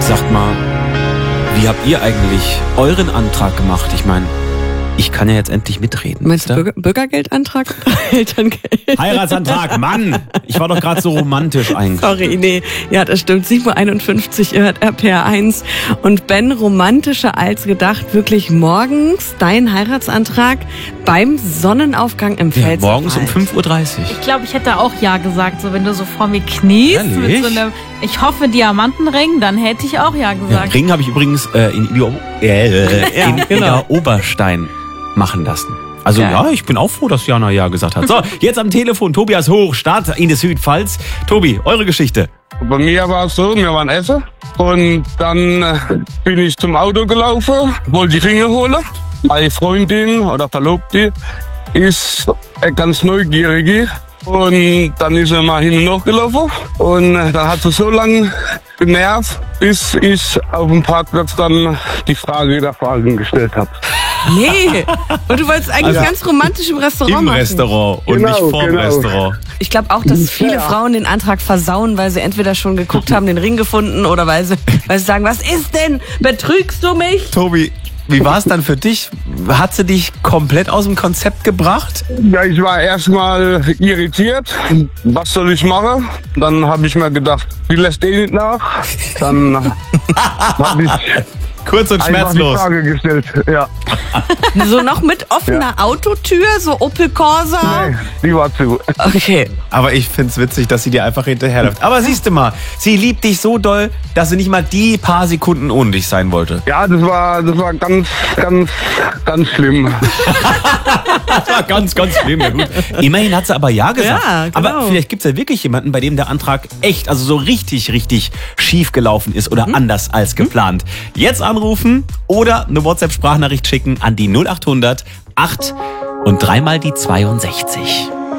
Sagt mal, wie habt ihr eigentlich euren Antrag gemacht? Ich meine, ich kann ja jetzt endlich mitreden. Meinst du Bürgergeldantrag? Elterngeld? Heiratsantrag, Mann! Ich war doch gerade so romantisch eigentlich. Sorry, nee. Ja, das stimmt. 7.51 Uhr, ihr hört RPR 1. Und Ben, romantischer als gedacht, wirklich morgens dein Heiratsantrag beim Sonnenaufgang im Pfälzerwald. Morgens um 5.30 Uhr. Ich glaube, ich hätte auch ja gesagt, so wenn du so vor mir kniest mit so einem, ich hoffe, Diamantenring, dann hätte ich auch ja gesagt. Ring habe ich übrigens in Oberstein machen lassen. Also ja, ich bin auch froh, dass Jana ja gesagt hat. So, jetzt am Telefon Tobias Hochstadt in der Südpfalz. Tobi, eure Geschichte. Bei mir war es so, wir waren essen und dann bin ich zum Auto gelaufen, wollte die Ringe holen. Meine Freundin oder Verlobte ist ganz neugierig und dann ist er mal hin und noch gelaufen und dann hat sie so lange genervt, bis ich auf dem Parkplatz dann die Frage der Fragen gestellt habe. Nee, und du wolltest eigentlich ganz romantisch im Restaurant machen. Im Restaurant und nicht vorm Restaurant. Ich glaube auch, dass viele Frauen den Antrag versauen, weil sie entweder schon geguckt haben, den Ring gefunden oder weil sie sagen, was ist denn? Betrügst du mich? Tobi, wie war es dann für dich? Hat sie dich komplett aus dem Konzept gebracht? Ja, ich war erstmal irritiert. Was soll ich machen? Dann habe ich mir gedacht, die lässt nicht nach. Dann habe ich kurz und schmerzlos die Frage gestellt. Ja. So noch mit offener Autotür, so Opel Corsa? Nee, die war zu. Okay. Aber ich find's witzig, dass sie dir einfach hinterherläuft. Aber siehst du mal, sie liebt dich so doll, dass sie nicht mal die paar Sekunden ohne dich sein wollte. Ja, das war ganz schlimm. Das war ganz schlimm. Ja, gut. Immerhin hat sie aber ja gesagt. Ja, genau. Aber vielleicht gibt's ja wirklich jemanden, bei dem der Antrag echt, also so richtig schief gelaufen ist oder anders als geplant. Jetzt anrufen oder eine WhatsApp-Sprachnachricht schicken an die 0800 8 und dreimal die 62.